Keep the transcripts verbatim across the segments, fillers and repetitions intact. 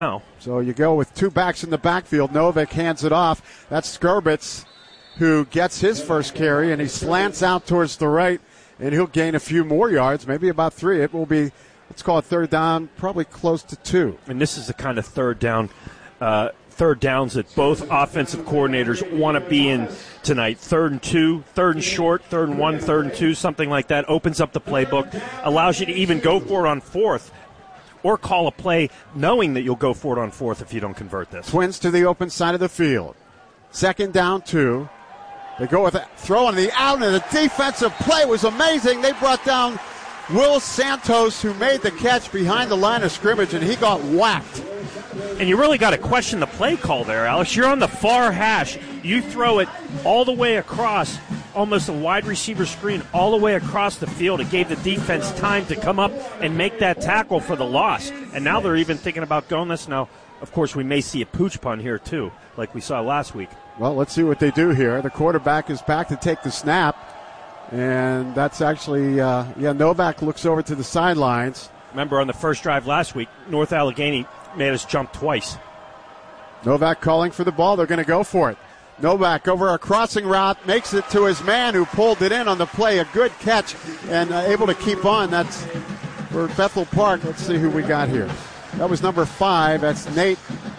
now. So you go with two backs in the backfield. Novick hands it off. That's Skurbitz, who gets his first carry, and he slants out towards the right, and he'll gain a few more yards, maybe about three. It will be, let's call it third down, probably close to two. And this is the kind of third down, uh, third downs that both offensive coordinators want to be in tonight. Third and two, third and short, third and one, third and two, something like that. Opens up the playbook, allows you to even go for it on fourth, or call a play knowing that you'll go for it on fourth if you don't convert this. Twins to the open side of the field. Second down, two. They go with a throw on the out, and the defensive play was amazing. They brought down Will Santos, who made the catch behind the line of scrimmage, and he got whacked. And you really got to question the play call there, Alex. You're on the far hash. You throw it all the way across, almost a wide receiver screen, all the way across the field. It gave the defense time to come up and make that tackle for the loss. And now they're even thinking about going this. Now, of course, we may see a pooch punt here, too, like we saw last week. Well, let's see what they do here. The quarterback is back to take the snap. And that's actually, uh, yeah, Novak looks over to the sidelines. Remember, on the first drive last week, North Allegheny made us jump twice. Novak calling for the ball. They're going to go for it. Novak over a crossing route, makes it to his man who pulled it in on the play. A good catch and uh, able to keep on. That's for Bethel Park. Let's see who we got here. That was number five. That's Nate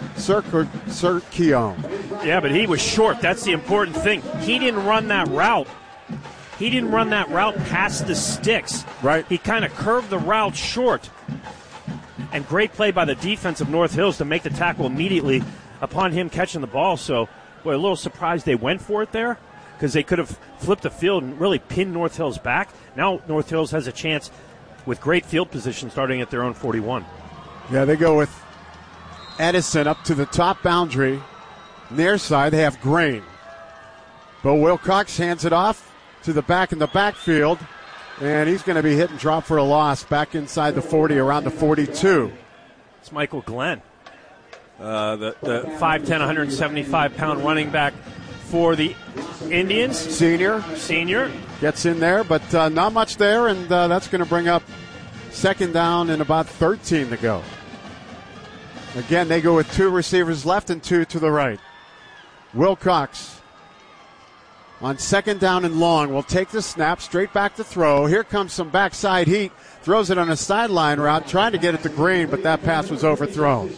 Serkion. Yeah, but he was short. That's the important thing. He didn't run that route. He didn't run that route past the sticks. Right. He kind of curved the route short. And great play by the defense of North Hills to make the tackle immediately upon him catching the ball. So, boy, a little surprised they went for it there because they could have flipped the field and really pinned North Hills back. Now North Hills has a chance with great field position starting at their own forty-one. Yeah, they go with Edison up to the top boundary. Near side, they have Grain. Bo Wilcox hands it off to the back in the backfield, and he's going to be hit and drop for a loss back inside the forty, around the forty-two. It's Michael Glenn, uh, the, the five ten, one seventy-five pound running back for the Indians. Senior. Senior. Gets in there, but uh, not much there, and uh, that's going to bring up second down and about thirteen to go. Again, they go with two receivers left and two to the right. Wilcox on second down and long will take the snap, straight back to throw. Here comes some backside heat. Throws it on a sideline route, trying to get it to Green, but that pass was overthrown.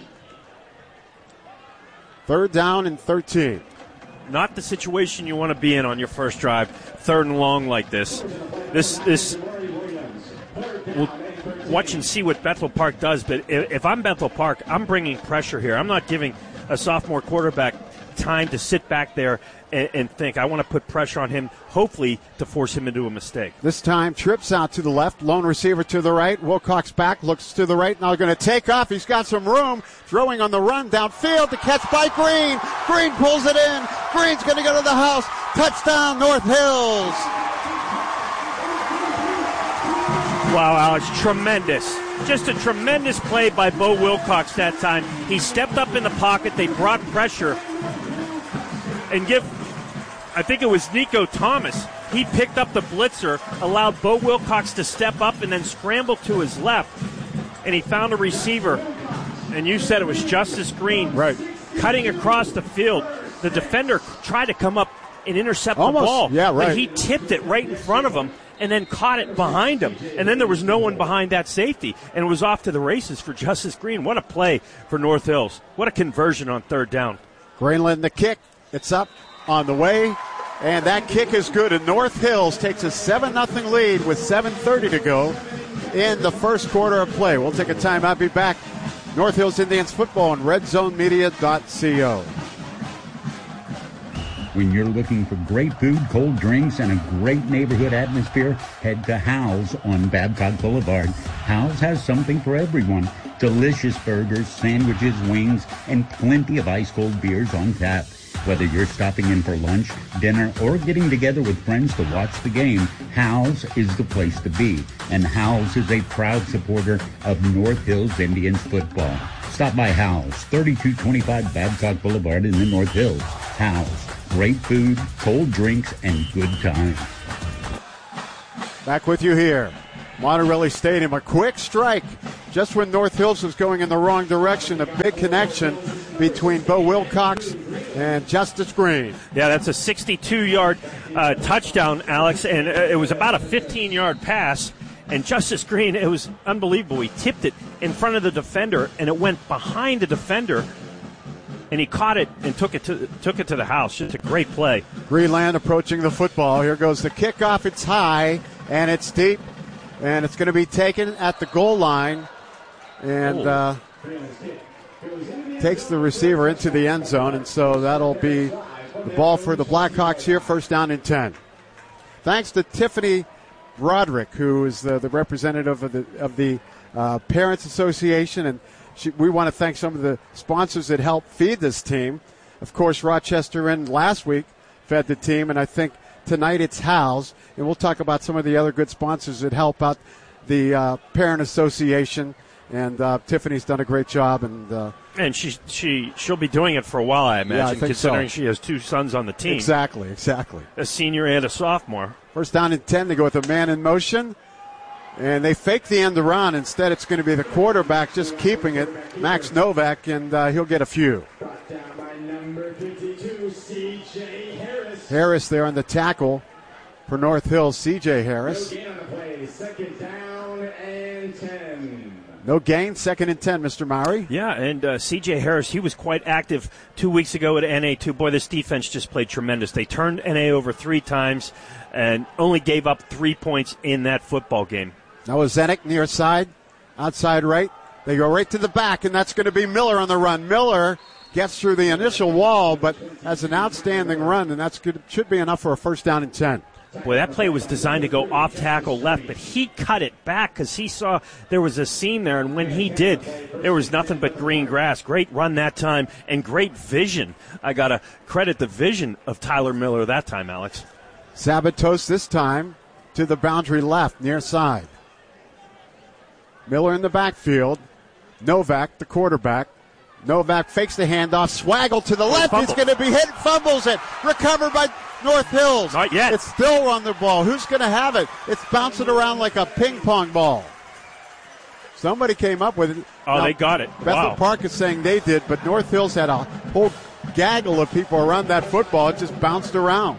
Third down and thirteen. Not the situation you want to be in on your first drive. Third and long like this. This, this, we'll watch and see what Bethel Park does, but if I'm Bethel Park, I'm bringing pressure here. I'm not giving a sophomore quarterback time to sit back there and, and think. I want to put pressure on him, hopefully to force him into a mistake. This time, trips out to the left, lone receiver to the right. Wilcox back, looks to the right, now going to take off. He's got some room, throwing on the run downfield, to catch by Green. Green pulls it in. Green's going to go to the house. Touchdown, North Hills. Wow, Alex, tremendous. Just a tremendous play by Bo Wilcox that time. He stepped up in the pocket. They brought pressure. And give, I think it was Nico Thomas. He picked up the blitzer, allowed Bo Wilcox to step up and then scramble to his left. And he found a receiver. And you said it was Justice Green. Right. Cutting across the field. The defender tried to come up and intercept Almost, the ball. yeah, right. But he tipped it right in front of him and then caught it behind him. And then there was no one behind that safety. And it was off to the races for Justice Green. What a play for North Hills. What a conversion on third down. Greenland the kick. It's up on the way. And that kick is good. And North Hills takes a seven nothing lead with seven thirty to go in the first quarter of play. We'll take a time. I'll be back. North Hills Indians football on red zone media dot co. When you're looking for great food, cold drinks, and a great neighborhood atmosphere, head to Hal's on Babcock Boulevard. Hal's has something for everyone. Delicious burgers, sandwiches, wings, and plenty of ice-cold beers on tap. Whether you're stopping in for lunch, dinner, or getting together with friends to watch the game, Hal's is the place to be. And Hal's is a proud supporter of North Hills Indians football. Stop by Hal's, thirty-two twenty-five Babcock Boulevard in the North Hills. Hal's. Great food, cold drinks, and good times. Back with you here. Monterelli Stadium, a quick strike. just when North Hills was going in the wrong direction, a big connection between Bo Wilcox and Justice Green. Yeah, that's a sixty-two-yard uh, touchdown, Alex, and it was about a fifteen-yard pass. And Justice Green, it was unbelievable. He tipped it in front of the defender, and it went behind the defender, and he caught it and took it to took it to the house. Just a great play. Greenland approaching the football. Here goes the kickoff. It's high, and it's deep, and it's going to be taken at the goal line, and uh, takes the receiver into the end zone, and so that'll be the ball for the Blackhawks here, first down and ten. Thanks to Tiffany Broderick, who is the, the representative of the of the uh, Parents Association, and she, we want to thank some of the sponsors that help feed this team. Of course, Rochester Inn last week fed the team, and I think tonight it's Hal's, and we'll talk about some of the other good sponsors that help out the uh, Parent Association. And uh, Tiffany's done a great job, and uh, and she she she'll be doing it for a while, I imagine, yeah, I think considering so. She has two sons on the team. Exactly, exactly. A senior and a sophomore. First down and ten. They go with a man in motion, and they fake the end around. Instead, it's going to be the quarterback just keeping it, Max Novak, and uh, he'll get a few. Harris there on the tackle for North Hills. C J Harris. Second down and ten. No gain, second and ten, Mister Mowry. Yeah, and uh, C J Harris, he was quite active two weeks ago at N A two. Boy, this defense just played tremendous. They turned N A over three times and only gave up three points in that football game. Now Zenek near side, outside right. They go right to the back, and that's going to be Miller on the run. Miller gets through the initial wall, but has an outstanding run, and that's good. Should be enough for a first down and ten. Boy, that play was designed to go off tackle left, but he cut it back because he saw there was a seam there, and when he did, there was nothing but green grass. Great run that time, and great vision. I got to credit the vision of Tyler Miller that time, Alex. Sabatos this time to the boundary left, near side. Miller in the backfield. Novak, the quarterback. Novak fakes the handoff. Swaggle to the left. Fumble. He's going to be hit. Fumbles it. Recovered by North Hills. Not yet. It's still on the ball. Who's going to have it? It's bouncing around like a ping pong ball. Somebody came up with it. Oh, now, they got it. Bethel Wow. Park is saying they did, but North Hills had a whole gaggle of people around that football. It just bounced around.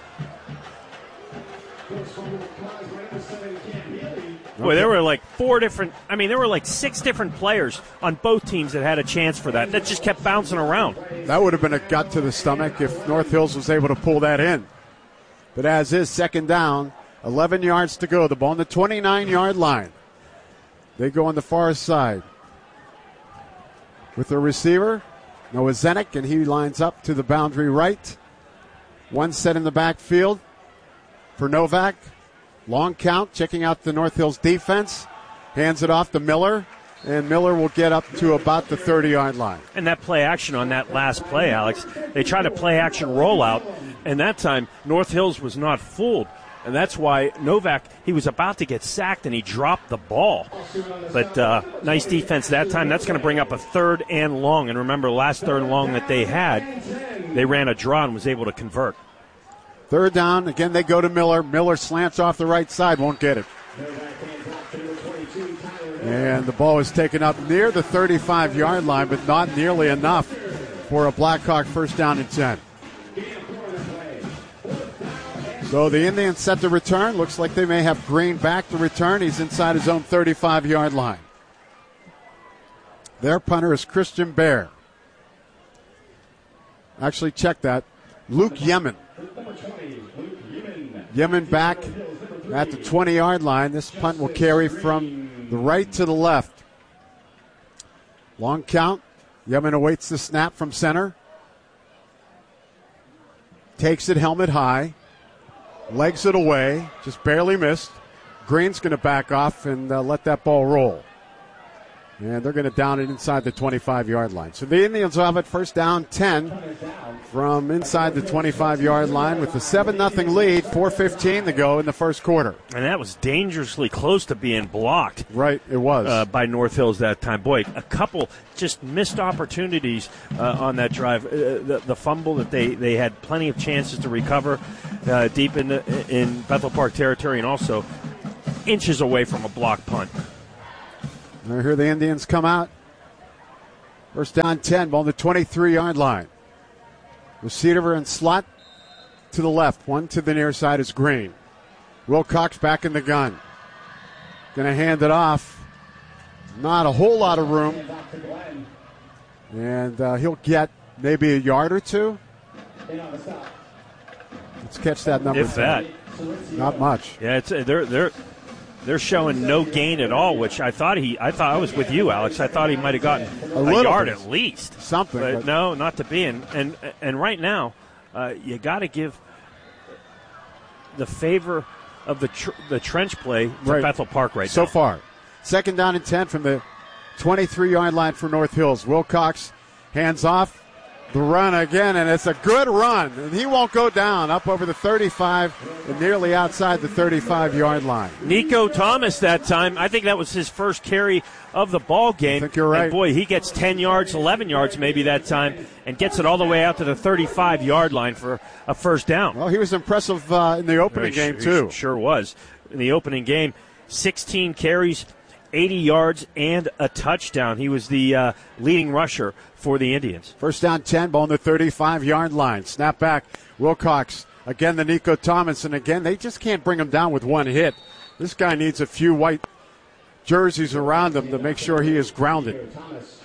Boy, there were like four different, I mean, there were like six different players on both teams that had a chance for that. That just kept bouncing around. That would have been a gut to the stomach if North Hills was able to pull that in. But as is, second down, eleven yards to go. The ball on the twenty-nine-yard line. They go on the far side. With the receiver, Noah Zenek, and he lines up to the boundary right. One set in the backfield for Novak. Long count, checking out the North Hills defense. Hands it off to Miller, and Miller will get up to about the thirty-yard line. And that play action on that last play, Alex, they tried a play action rollout, and that time North Hills was not fooled. And that's why Novak, he was about to get sacked, and he dropped the ball. But uh, nice defense that time. That's going to bring up a third and long. And remember, last third and long that they had, they ran a draw and was able to convert. Third down, again they go to Miller. Miller slants off the right side, won't get it. And the ball is taken up near the thirty-five-yard line, but not nearly enough for a Blackhawk first down and ten. So the Indians set the return. Looks like they may have Green back to return. He's inside his own thirty-five-yard line. Their punter is Christian Bear. Actually, check that. Luke Yemen. Yemen back at the twenty-yard line. This punt will carry from the right to the left. Long count. Yemen awaits the snap from center. Takes it helmet high. Legs it away. Just barely missed. Green's going to back off and uh, let that ball roll. And they're going to down it inside the twenty-five-yard line. So the Indians will have it first down ten from inside the twenty-five-yard line with the seven nothing lead, four fifteen to go in the first quarter. And that was dangerously close to being blocked. Right, it was. Uh, by North Hills that time. Boy, a couple just missed opportunities uh, on that drive. Uh, the, the fumble that they, they had plenty of chances to recover uh, deep in, the, in Bethel Park territory, and also inches away from a block punt. I hear the Indians come out. First down ten, ball on the twenty-three-yard line. Receiver and slot to the left. One to the near side is Green. Wilcox back in the gun. Going to hand it off. Not a whole lot of room. And uh, he'll get maybe a yard or two. Let's catch that number. If that. Not much. Yeah, it's they're they're they're showing no gain at all, which I thought he I thought I was with you, Alex. I thought he might have gotten a, a yard bit. at least. Something. But, but no, not to be. And and, and right now, uh, you got to give the favor of the tr- the trench play to right. Bethel Park right so now. So far. Second down and ten from the twenty-three-yard line for North Hills. Wilcox hands off. The run again, and it's a good run. And he won't go down, up over the thirty-five and nearly outside the thirty-five-yard line. Nico Thomas that time, I think that was his first carry of the ball game. I think you're right. And boy, he gets ten yards, eleven yards maybe that time, and gets it all the way out to the thirty-five-yard line for a first down. Well, he was impressive uh, in the opening He game, sh- too. He sure was. In the opening game, sixteen carries, eighty yards, and a touchdown. He was the uh, leading rusher for the Indians. First down ten, ball on the thirty-five-yard line. Snap back, Wilcox. Again, the Nico Thomas, and again, they just can't bring him down with one hit. This guy needs a few white jerseys around him to make sure he is grounded.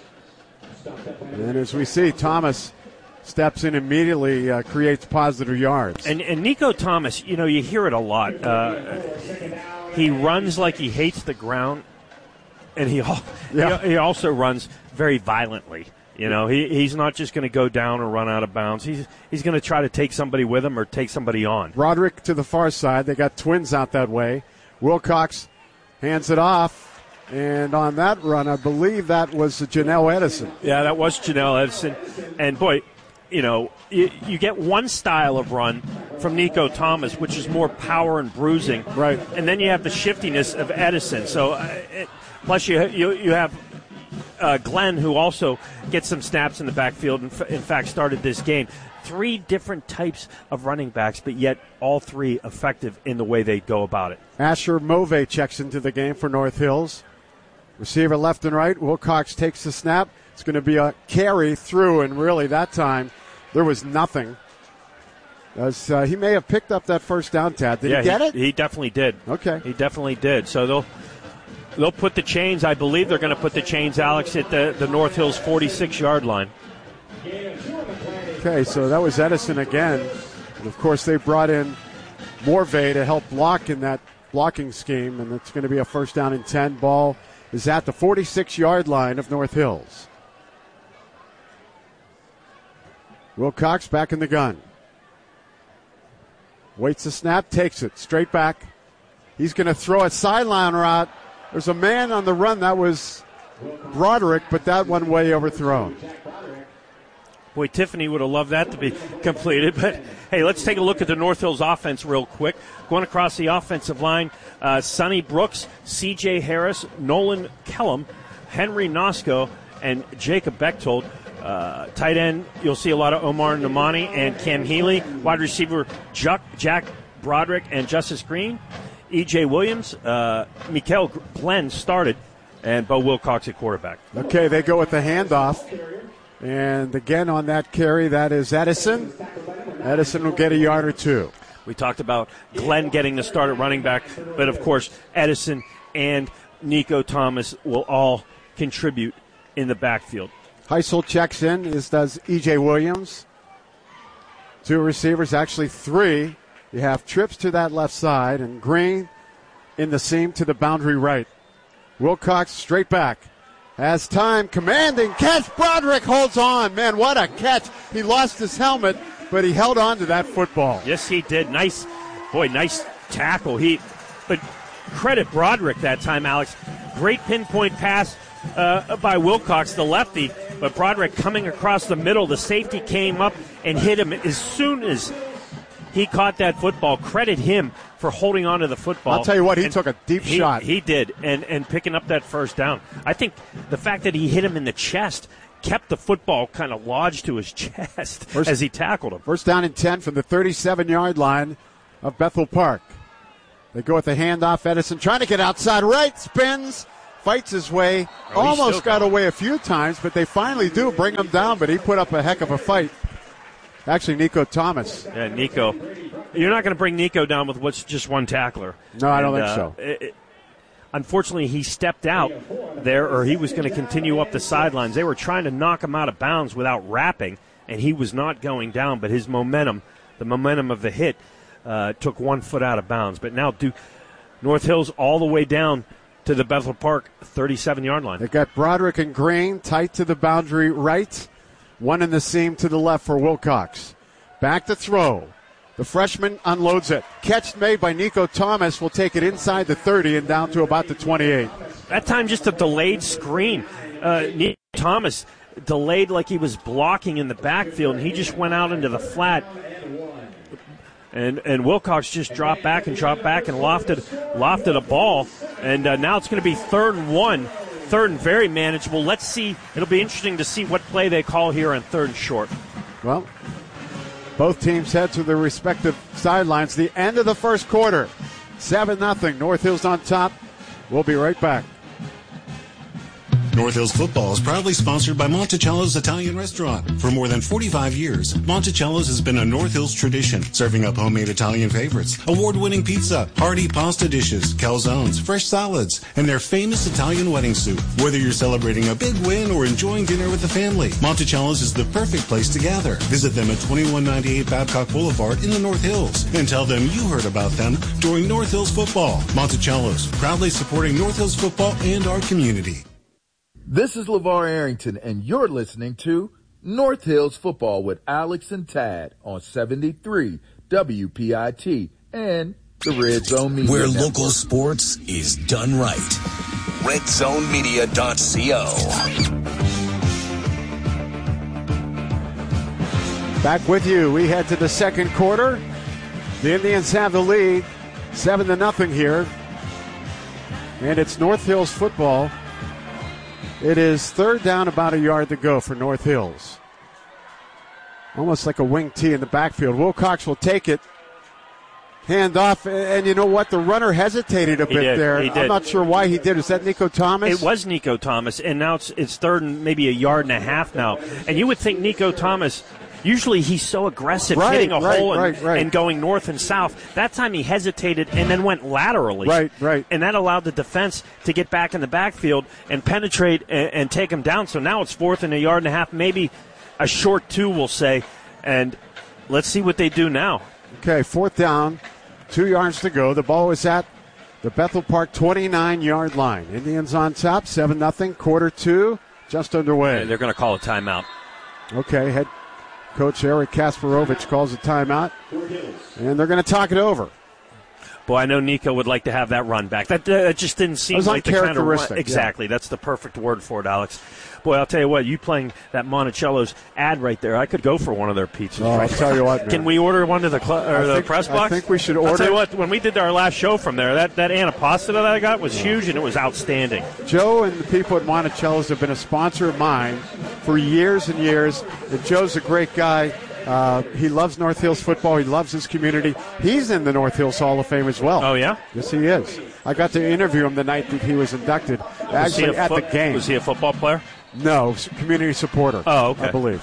And as we see, Thomas steps in immediately, uh, creates positive yards. And, and Nico Thomas, you know, you hear it a lot. Uh, he runs like he hates the ground, and he, Yeah. he, he also runs very violently. You know, he he's not just going to go down or run out of bounds. He's he's going to try to take somebody with him or take somebody on. Broderick to the far side. They got twins out that way. Wilcox hands it off. And on that run, I believe that was Janelle Edison. Yeah, that was Janelle Edison. And, boy, you know, you, you get one style of run from Nico Thomas, which is more power and bruising. Right. And then you have the shiftiness of Edison. So, uh, it, plus you, you you have uh, Glenn, who also gets some snaps in the backfield, and in fact started this game. Three different types of running backs, but yet all three effective in the way they go about it. Asher Move checks into the game for North Hills. Receiver left and right. Wilcox takes the snap. It's going to be a carry through, and really that time there was nothing. As, uh, he may have picked up that first down, Tad. Did yeah, he get he, it? He definitely did. Okay. He definitely did. So they'll they'll put the chains. I believe they're going to put the chains, Alex, at the, the North Hills forty-six-yard line. Okay, so that was Edison again. And, of course, they brought in Morvay to help block in that blocking scheme, and it's going to be a first down and ten. Ball is at the forty-six-yard line of North Hills. Wilcox back in the gun. Waits the snap, takes it straight back. He's going to throw a sideline route. There's a man on the run. That was Broderick, but that one way overthrown. Boy, Tiffany would have loved that to be completed. But, hey, let's take a look at the North Hills offense real quick. Going across the offensive line, uh, Sonny Brooks, C J Harris, Nolan Kellum, Henry Nosco, and Jacob Bechtold. Uh, tight end, you'll see a lot of Omar Namani and Cam Healy. Wide receiver, Jack, Jack Broderick and Justice Green. E J Williams, uh, Mikael Glenn started, and Bo Wilcox at quarterback. Okay, they go with the handoff. And again on that carry, that is Edison. Edison will get a yard or two. We talked about Glenn getting the start at running back, but of course Edison and Nico Thomas will all contribute in the backfield. Heisel checks in, as does E J Williams. Two receivers, actually three. You have Trips to that left side and Green in the seam to the boundary right. Wilcox straight back. Has time, commanding catch. Broderick holds on. Man, what a catch. He lost his helmet, but he held on to that football. Yes, he did. Nice, boy, nice tackle. He, but credit Broderick that time, Alex. Great pinpoint pass uh, by Wilcox, the lefty, but Broderick coming across the middle. The safety came up and hit him as soon as he caught that football. Credit him for holding on to the football. I'll tell you what, he and took a deep he, shot. He did, and, and picking up that first down. I think the fact that he hit him in the chest kept the football kind of lodged to his chest first, as he tackled him. First down and ten from the thirty-seven-yard line of Bethel Park. They go with the handoff. Edison trying to get outside right, spins, fights his way, Oh, he's almost still got going. away a few times, but they finally do bring him down, but he put up a heck of a fight. Actually, Nico Thomas. Yeah, Nico. You're not going to bring Nico down with what's just one tackler. No, I don't And, think uh, so. It, it, unfortunately, he stepped out there, or he was going to continue up the sidelines. They were trying to knock him out of bounds without wrapping, and he was not going down, but his momentum, the momentum of the hit, uh, took one foot out of bounds. But now Duke, North Hills all the way down to the Bethel Park thirty-seven-yard line. They've got Broderick and Green tight to the boundary right, one in the seam to the left for Wilcox. Back to throw. The freshman unloads it. Catch made by Nico Thomas will take it inside the thirty and down to about the twenty-eight. That time just a delayed screen. Uh, Nico Thomas delayed like he was blocking in the backfield, and he just went out into the flat. And and Wilcox just dropped back and dropped back and lofted lofted a ball. And uh, now it's going to be third and one, third and very manageable. Let's see. It'll be interesting to see what play they call here on third and short. Well, both teams head to their respective sidelines. The end of the first quarter, seven nothing. North Hills on top. We'll be right back. North Hills Football is proudly sponsored by Monticello's Italian Restaurant. For more than forty-five years, Monticello's has been a North Hills tradition, serving up homemade Italian favorites, award-winning pizza, hearty pasta dishes, calzones, fresh salads, and their famous Italian wedding soup. Whether you're celebrating a big win or enjoying dinner with the family, Monticello's is the perfect place to gather. Visit them at twenty-one ninety-eight Babcock Boulevard in the North Hills and tell them you heard about them during North Hills Football. Monticello's, proudly supporting North Hills football and our community. This is LeVar Arrington, and you're listening to North Hills Football with Alex and Tad on seventy-three W P I T and the Red Zone Media Where Network. local sports is done right. red zone media dot co. Back with you. We head to the second quarter. The Indians have the lead, seven to nothing here. And it's North Hills football. It is third down, about a yard to go for North Hills. Almost like a wing tee in the backfield. Wilcox will take it. Hand off, and you know what? The runner hesitated a He bit did. there. He did. I'm not sure why he did. Is that Nico Thomas? It was Nico Thomas, and now it's, it's third and maybe a yard and a half now. And you would think Nico Thomas, usually he's so aggressive, Right, hitting a right, hole and, right, right. and going north and south. That time he hesitated and then went laterally. Right, right. And that allowed the defense to get back in the backfield and penetrate and, and take him down. So now it's fourth and a yard and a half, maybe a short two, we'll say. And let's see what they do now. Okay, fourth down, two yards to go. The ball is at the Bethel Park twenty-nine-yard line. Indians on top, seven nothing. Quarter two, just underway. And they're going to call a timeout. Okay, head coach Eric Kasparovich calls a timeout, and they're going to talk it over. Boy, I know Nico would like to have that run back. That, uh, that just didn't seem It was like the kind of run. uncharacteristic, Exactly. yeah. That's the perfect word for it, Alex. Boy, I'll tell you what, you playing that Monticello's ad right there, I could go for one of their pizzas. Oh, right I'll tell you what, man. Can we order one to the cl- or I the think- press I box? think we should I'll order- tell you what, when we did our last show from there, that, that antipasta that I got was huge, and it was outstanding. Joe and the people at Monticello's have been a sponsor of mine for years and years. And Joe's a great guy. Uh, he loves North Hills football. He loves his community. He's in the North Hills Hall of Fame as well. Oh, yeah? Yes, he is. I got to interview him the night that he was inducted. Was he Actually, a at foot- the game. Was he a football player? No, s- community supporter. Oh, okay. I believe.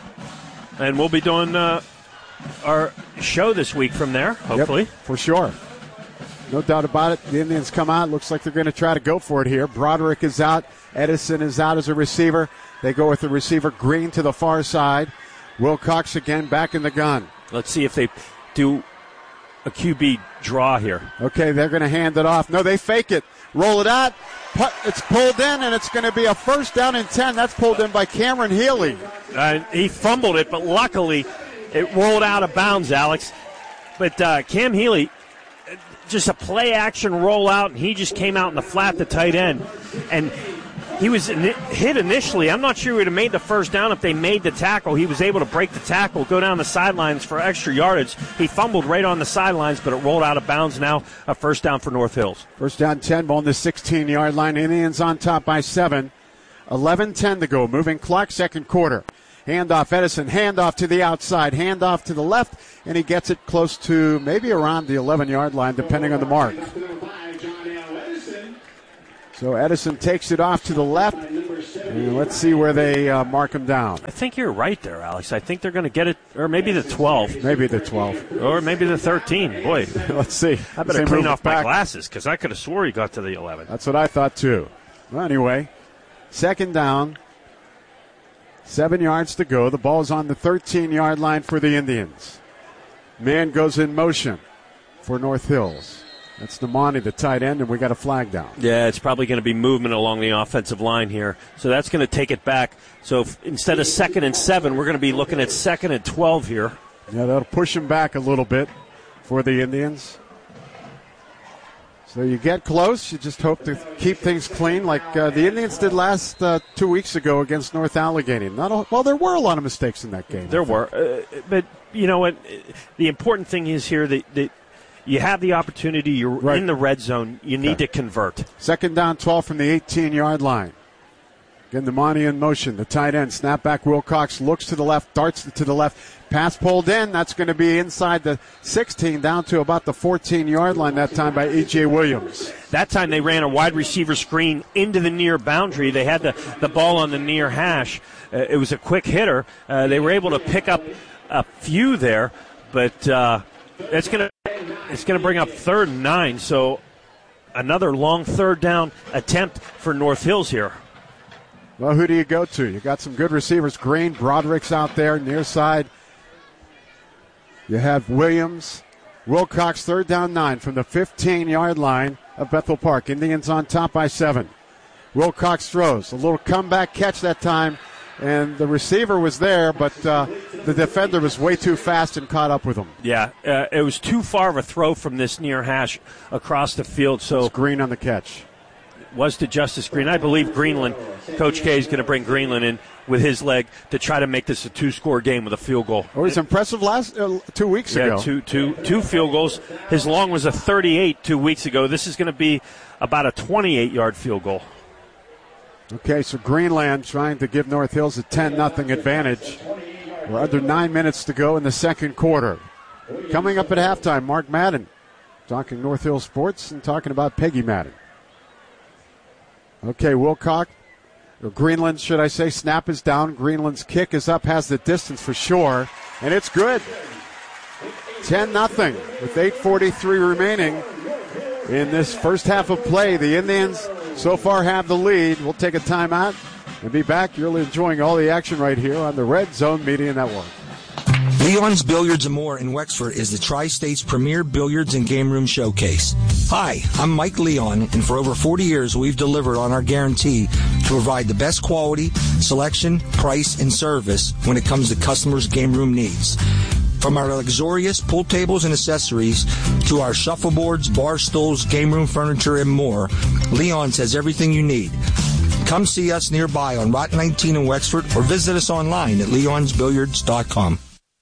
And we'll be doing uh, our show this week from there, hopefully. Yep, for sure. No doubt about it. The Indians come out. Looks like they're going to try to go for it here. Broderick is out. Edison is out as a receiver. They go with the receiver Green to the far side. Wilcox again back in the gun. Let's see if they do a Q B draw here. Okay, they're going to hand it off. No, they fake it. Roll it out. Put- It's pulled in, and it's going to be a first down and ten. That's pulled in by Cameron Healy. Uh, he fumbled it, but luckily it rolled out of bounds, Alex. But uh, Cam Healy, just a play-action rollout, and he just came out in the flat, the tight end. And he was in- hit initially. I'm not sure he would have made the first down if they made the tackle. He was able to break the tackle, go down the sidelines for extra yardage. He fumbled right on the sidelines, but it rolled out of bounds now. A first down for North Hills. First down, ten, ball on the sixteen-yard line. Indians on top by seven. eleven ten to go. Moving clock, second quarter. Handoff, Edison. Handoff to the outside. Handoff to the left, and he gets it close to maybe around the eleven-yard line, depending on the mark. So Edison takes it off to the left, and let's see where they uh, mark him down. I think you're right there, Alex. I think they're going to get it, or maybe the twelve. Maybe the twelve. Or maybe the thirteen. Boy, let's see. I better clean off my glasses because I could have swore he got to the eleven. That's what I thought, too. Well, anyway, second down, seven yards to go. The ball's on the thirteen-yard line for the Indians. Man goes in motion for North Hills. That's Namani, the tight end, and we got a flag down. Yeah, it's probably going to be movement along the offensive line here. So that's going to take it back. So if, instead of second and seven, we're going to be looking at second and twelve here. Yeah, that'll push him back a little bit for the Indians. So you get close. You just hope to keep things clean like uh, the Indians did last uh, two weeks ago against North Allegheny. Not a, well, there were a lot of mistakes in that game. There were. Uh, but, you know what? The important thing is here that, that you have the opportunity. You're right in the red zone. You need okay. to convert. Second down, twelve from the eighteen-yard line. Again, the Monty in motion. The tight end, snapback Wilcox, looks to the left, darts to the left. Pass pulled in. That's going to be inside the sixteen, down to about the fourteen-yard line that time by E J. Williams. That time they ran a wide receiver screen into the near boundary. They had the, the ball on the near hash. Uh, it was a quick hitter. Uh, they were able to pick up a few there, but uh, it's going to it's going to bring up third and nine. So another long third down attempt for North Hills here. Well, who do you go to? You got some good receivers. Green, Broderick's out there, near side. You have Williams. Wilcox, third down nine from the fifteen-yard line of Bethel Park. Indians on top by seven. Wilcox throws. A little comeback catch that time, and the receiver was there, but uh, the defender was way too fast and caught up with him. Yeah, uh, it was too far of a throw from this near hash across the field. So it's Green on the catch. Was to Justice Green. I believe Greenland, Coach K is going to bring Greenland in with his leg to try to make this a two-score game with a field goal. Oh, he's impressive last uh, two weeks yeah, ago. Yeah, two, two, two field goals. His long was a thirty-eight two weeks ago. This is going to be about a twenty-eight-yard field goal. Okay, so Greenland trying to give North Hills a ten nothing advantage. We're under nine minutes to go in the second quarter. Coming up at halftime, Mark Madden talking North Hills sports and talking about Peggy Madden. Okay, Wilcox, or Greenland, should I say, snap is down. Greenland's kick is up, has the distance for sure, and it's good. ten nothing with eight forty-three remaining in this first half of play. The Indians so far have the lead. We'll take a timeout and be back. You're really enjoying all the action right here on the Red Zone Media Network. Leon's Billiards and More in Wexford is the Tri-State's premier billiards and game room showcase. Hi, I'm Mike Leon, and for over forty years we've delivered on our guarantee to provide the best quality, selection, price, and service when it comes to customers' game room needs. From our luxurious pool tables and accessories to our shuffleboards, bar stools, game room furniture, and more, Leon's has everything you need. Come see us nearby on Route nineteen in Wexford or visit us online at leons billiards dot com.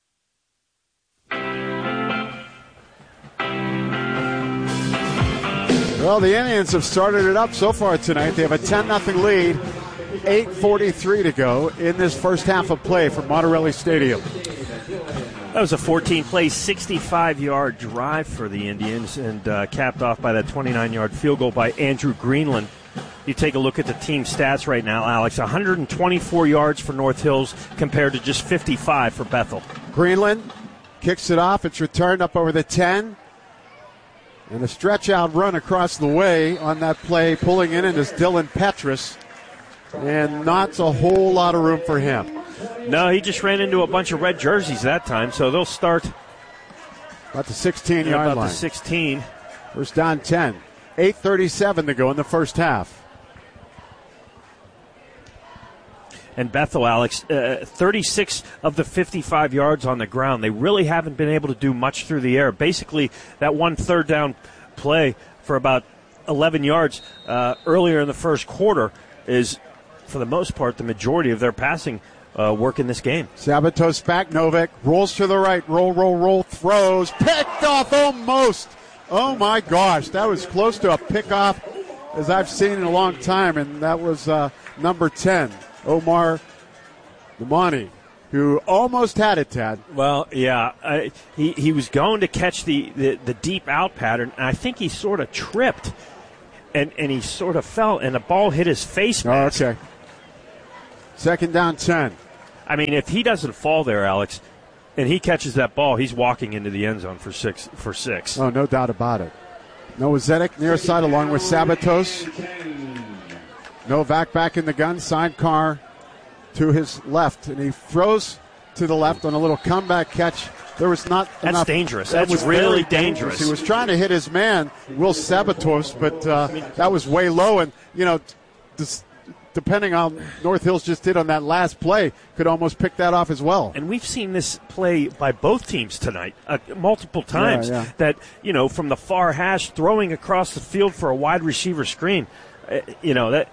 Well, the Indians have started it up so far tonight. They have a ten nothing lead, eight forty-three to go in this first half of play from Monterelli Stadium. That was a fourteen-play, sixty-five-yard drive for the Indians, and uh, capped off by that twenty-nine-yard field goal by Andrew Greenland. You take a look at the team stats right now, Alex. one hundred twenty-four yards for North Hills compared to just fifty-five for Bethel. Greenland kicks it off. It's returned up over the ten. And a stretch-out run across the way on that play. Pulling in it is Dylan Petrus. And not a whole lot of room for him. No, he just ran into a bunch of red jerseys that time, so they'll start about the sixteen-yard line. About the sixteen. First down ten. eight thirty-seven to go in the first half. And Bethel, Alex, uh, thirty-six of the fifty-five yards on the ground. They really haven't been able to do much through the air. Basically, that one third down play for about eleven yards uh, earlier in the first quarter is, for the most part, the majority of their passing uh, work in this game. Sabatos back, Novak rolls to the right, roll, roll, roll, throws, picked off almost. Oh, my gosh, that was close to a pick-off as I've seen in a long time, and that was uh, number ten. Omar Namani, who almost had it, Tad. Well, yeah, uh, he he was going to catch the, the, the deep out pattern, and I think he sort of tripped and, and he sort of fell, and the ball hit his face mask. Oh, okay. Second down, ten. I mean, if he doesn't fall there, Alex, and he catches that ball, he's walking into the end zone for six. For six. Oh, no doubt about it. Noah Zedek near side along with Sabatos. Novak back in the gun, sidecar to his left, and he throws to the left on a little comeback catch. There was not That's enough. dangerous. That That's was really dangerous. dangerous. He was trying to hit his man, Will Sabatos, but uh, that was way low. And, you know, this, depending on North Hills just did on that last play, could almost pick that off as well. And we've seen this play by both teams tonight uh, multiple times. Yeah, yeah. That, you know, from the far hash, throwing across the field for a wide receiver screen, uh, you know, that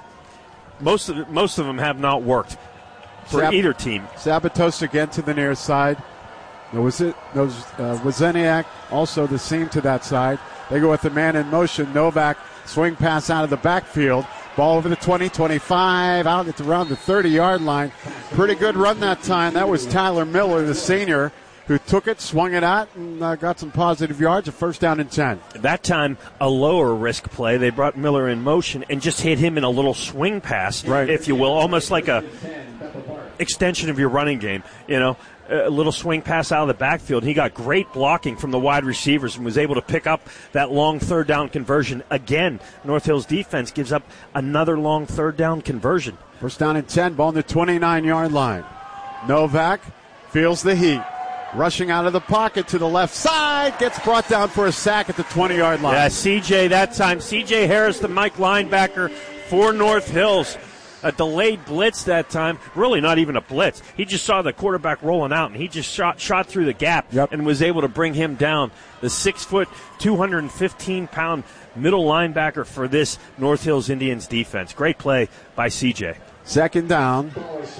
most of, most of them have not worked for Sab- either team. Sabatos again to the near side. There was it. Those uh, Wozniak also the seam to that side. They go with the man in motion. Novak swing pass out of the backfield. Ball over the twenty, twenty-five, out at around the thirty-yard line. Pretty good run that time. That was Tyler Miller, the senior, who took it, swung it out, and uh, got some positive yards. A first down and ten. That time, a lower risk play. They brought Miller in motion and just hit him in a little swing pass, right, if you will, almost like a extension of your running game, you know. A little swing pass out of the backfield. He got great blocking from the wide receivers and was able to pick up that long third down conversion. Again, North Hills defense gives up another long third down conversion. First down and ten, ball on the twenty-nine-yard line. Novak feels the heat. Rushing out of the pocket to the left side, gets brought down for a sack at the twenty-yard line. Yeah, C J that time. C J Harris, the Mike linebacker for North Hills. A delayed blitz that time. Really not even a blitz. He just saw the quarterback rolling out, and he just shot shot through the gap yep. and was able to bring him down. The six foot, two hundred fifteen pound middle linebacker for this North Hills Indians defense. Great play by C J. Second down.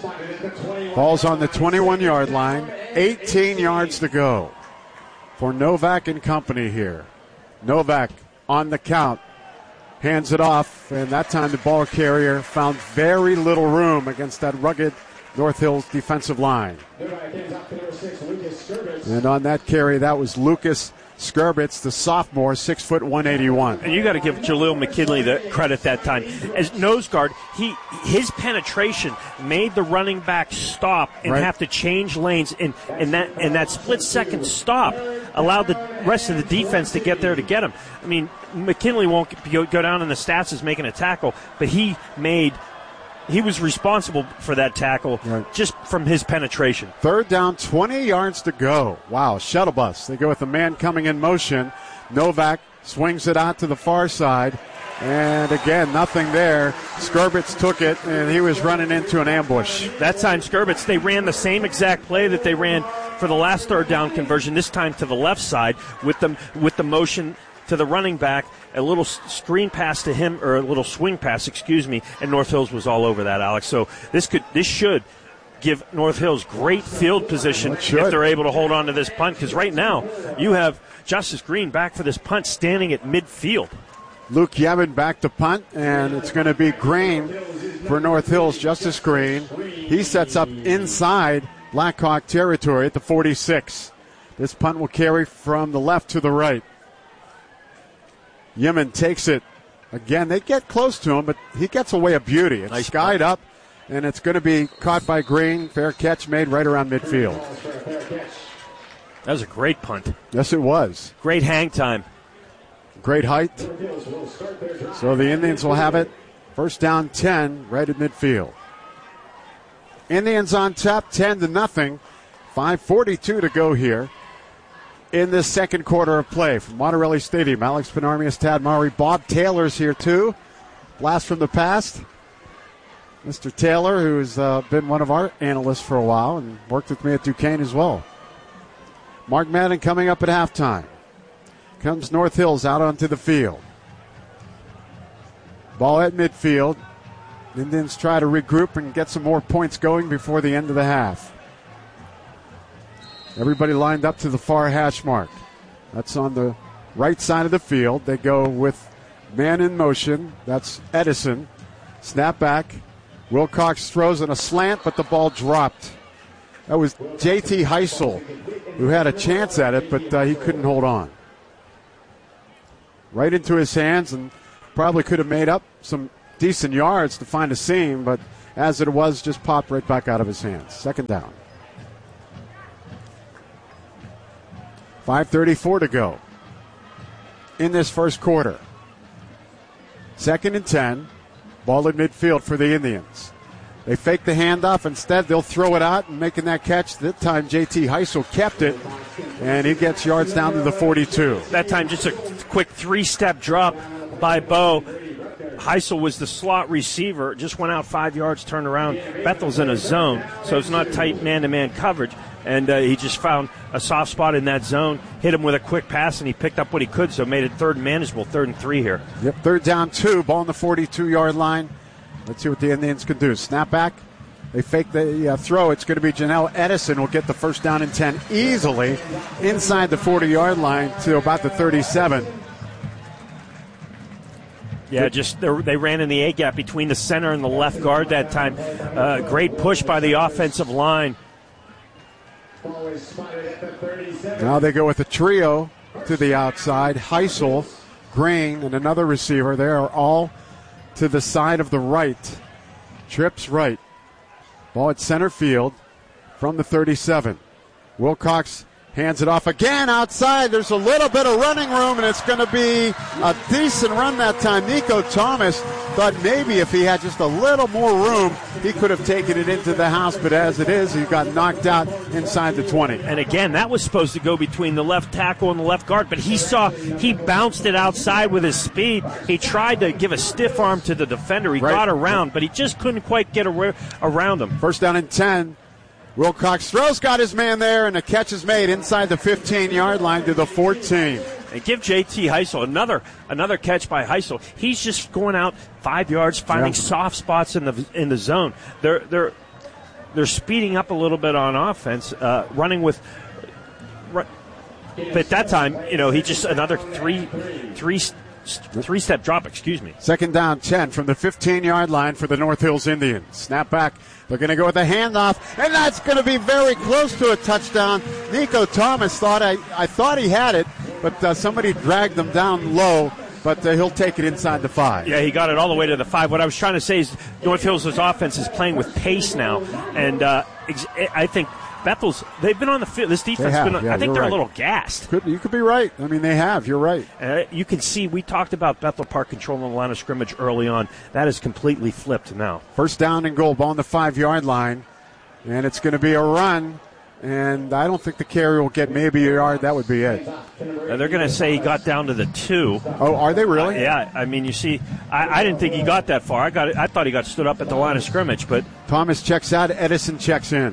Ball's on the twenty-one-yard line. eighteen yards to go for Novak and company here. Novak on the count. Hands it off, and that time the ball carrier found very little room against that rugged North Hills defensive line. And on that carry, that was Lucas Skurbitz, the sophomore, six foot one eighty-one. And you got to give Jaleel McKinley the credit that time. As nose guard, he his penetration made the running back stop and right. have to change lanes, and, and that and that split second stop allowed the rest of the defense to get there to get him. I mean, McKinley won't go down in the stats as making a tackle, but he made he was responsible for that tackle right. just from his penetration. Third down, twenty yards to go. Wow, shuttle bus. They go with the man coming in motion. Novak swings it out to the far side. And again, nothing there. Skurbitz took it, and he was running into an ambush. That time, Skurbitz, they ran the same exact play that they ran for the last third down conversion, this time to the left side with the, with the motion to the running back, a little screen pass to him, or a little swing pass, excuse me, and North Hills was all over that, Alex. So this could, this should give North Hills great field position if they're able to hold on to this punt, because right now you have Justice Green back for this punt standing at midfield. Luke Yevon back to punt, and it's going to be Green for North Hills. Justice Green, he sets up inside Blackhawk territory at the forty-six. This punt will carry from the left to the right. Yemen takes it. Again, they get close to him, but he gets away a beauty. It's nice skied up, and it's going to be caught by Green. Fair catch made right around midfield. That was a great punt. Yes, it was. Great hang time. Great height. So the Indians will have it. First down ten, right at midfield. Indians on top, ten to nothing. five forty-two to go here in this second quarter of play from Monterelli Stadium. Alex Penarmius, Tad Maury, Bob Taylor's here too. Blast from the past. Mister Taylor, who's uh, been one of our analysts for a while and worked with me at Duquesne as well. Mark Madden coming up at halftime. Comes North Hills out onto the field. Ball at midfield. Indians try to regroup and get some more points going before the end of the half. Everybody lined up to the far hash mark. That's on the right side of the field. They go with man in motion. That's Edison. Snap back. Wilcox throws in a slant, but the ball dropped. That was J T Heisel, who had a chance at it, but uh, he couldn't hold on. Right into his hands, and probably could have made up some decent yards to find a seam, but as it was, just popped right back out of his hands. Second down. five thirty-four to go in this first quarter. Second and ten. Ball in midfield for the Indians. They fake the handoff. Instead, they'll throw it out, and making that catch. That time, J T Heisel kept it, and he gets yards down to the forty-two. That time, just a quick three-step drop by Bo. Heisel was the slot receiver, just went out five yards, turned around. Bethel's in a zone, so it's not tight man-to-man coverage, and uh, he just found a soft spot in that zone, hit him with a quick pass, and he picked up what he could, so made it third and manageable, third and three here. Yep, third down two, ball on the forty-two-yard line. Let's see what the Indians can do. Snap back. They fake the uh, throw. It's going to be Janelle Edison will get the first down and ten easily inside the forty-yard line to about the thirty-seven. Yeah, just they ran in the A-gap between the center and the left guard that time. Uh, great push by the offensive line. Now they go with a trio to the outside. Heisel, Green, and another receiver. They are all to the side of the right. Trips right. Ball at center field from the thirty-seven. Wilcox hands it off again outside. There's a little bit of running room, and it's going to be a decent run that time. Nico Thomas thought maybe if he had just a little more room, he could have taken it into the house, but as it is, he got knocked out inside the twenty. And again, that was supposed to go between the left tackle and the left guard, but he saw, he bounced it outside with his speed. He tried to give a stiff arm to the defender. He right. got around, but he just couldn't quite get ar- around him. First down and ten. Wilcox throws, got his man there, and a catch is made inside the fifteen-yard line to the fourteen. And give J T Heisel another another catch by Heisel. He's just going out five yards, finding yeah. soft spots in the in the zone. They're they're they're speeding up a little bit on offense, uh, running with. But at that time, you know, he just another three three. Three step drop, excuse me. Second down, ten from the fifteen-yard line for the North Hills Indians. Snap back. They're going to go with a handoff, and that's going to be very close to a touchdown. Nico Thomas thought, I, I thought he had it, but uh, somebody dragged them down low, but uh, he'll take it inside the five. Yeah, he got it all the way to the five. What I was trying to say is North Hills' offense is playing with pace now, and uh, ex- I think Bethel's, they've been on the field. This defense, have, been on, yeah, I think they're right. a little gassed. Could, you could be right. I mean, they have. You're right. Uh, you can see, we talked about Bethel Park controlling the line of scrimmage early on. That is completely flipped now. First down and goal, ball on the five-yard line, and it's going to be a run, and I don't think the carry will get maybe a yard. That would be it. Uh, they're going to say he got down to the two. Oh, are they really? Uh, yeah. I mean, you see, I, I didn't think he got that far. I got, I thought he got stood up at the line of scrimmage, but Thomas checks out. Edison checks in.